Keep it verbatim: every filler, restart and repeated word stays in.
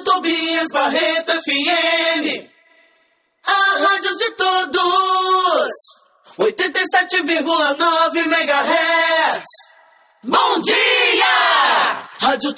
Tobias Barreto F M, a rádio de todos, oitenta e sete vírgula nove megahertz.